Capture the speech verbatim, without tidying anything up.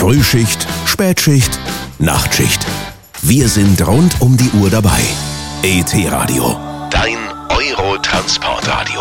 Frühschicht, Spätschicht, Nachtschicht. Wir sind rund um die Uhr dabei. E T Radio, dein Euro-Transportradio.